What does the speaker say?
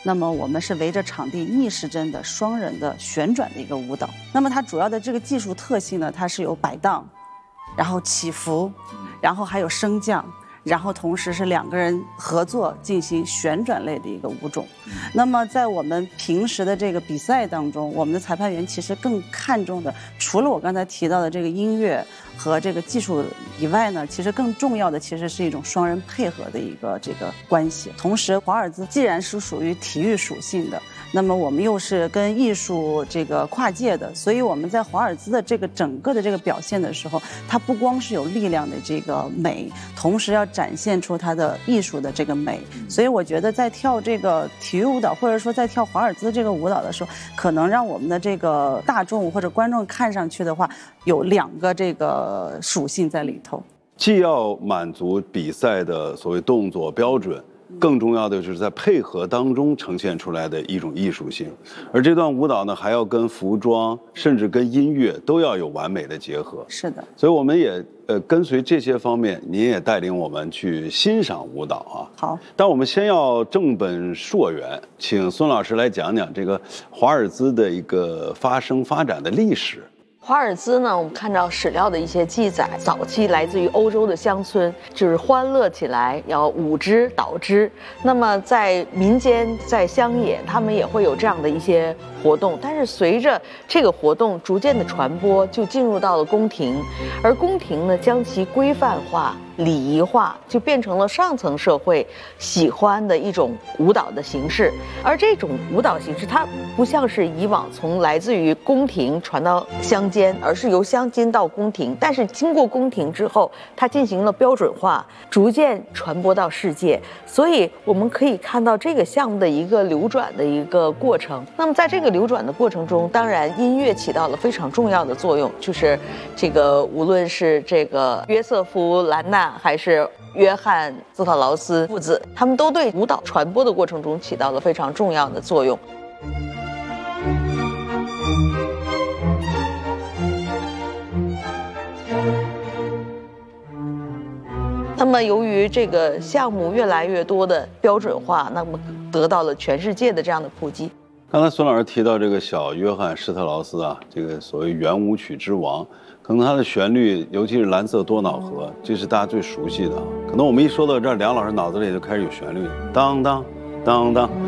那么我们是围着场地逆时针的双人的旋转的一个舞蹈。那么它主要的这个技术特性呢，它是有摆荡，然后起伏，然后还有升降。然后同时是2个人合作进行旋转类的一个舞种。那么在我们平时的这个比赛当中，我们的裁判员其实更看重的，除了我刚才提到的这个音乐和这个技术以外呢，其实更重要的其实是一种双人配合的一个这个关系。同时，华尔兹既然是属于体育属性的，那么我们又是跟艺术这个跨界的，所以我们在华尔兹的这个整个的这个表现的时候，它不光是有力量的这个美，同时要展现出它的艺术的这个美。所以我觉得在跳这个体育舞蹈，或者说在跳华尔兹这个舞蹈的时候，可能让我们的这个大众或者观众看上去的话，有2个这个属性在里头， 既要满足比赛的所谓动作标准，更重要的就是在配合当中呈现出来的一种艺术性，而这段舞蹈呢，还要跟服装甚至跟音乐都要有完美的结合。 是的， 所以我们也跟随这些方面，您也带领我们去欣赏舞蹈啊。 好， 但我们先要正本溯源，请孙老师来讲讲这个华尔兹的一个发展的历史。 华尔兹呢，我们看到史料的一些记载，早期来自于欧洲的乡村，就是欢乐起来要舞之蹈之。那么在民间，在乡野，他们也会有这样的一些活动。但是随着这个活动逐渐的传播，就进入到了宫廷，而宫廷呢，将其规范化、礼仪化，就变成了上层社会喜欢的一种舞蹈的形式。而这种舞蹈形式，它不像是以往从来自于宫廷传到乡间，而是由乡间到宫廷。但是经过宫廷之后，它进行了标准化，逐渐传播到世界。所以我们可以看到这个项目的一个流转的一个过程。那么在这个流转的过程中，当然音乐起到了非常重要的作用，就是这个无论是这个约瑟夫·兰纳还是约翰·斯特劳斯父子，他们都对舞蹈传播的过程中起到了非常重要的作用。那么由于这个项目越来越多的标准化，那么得到了全世界的这样的普及。 刚才孙老师提到这个小约翰施特劳斯啊，这个所谓圆舞曲之王，可能他的旋律，尤其是蓝色多瑙河，这是大家最熟悉的。可能我们一说到这儿，梁老师脑子里就开始有旋律，当当当当。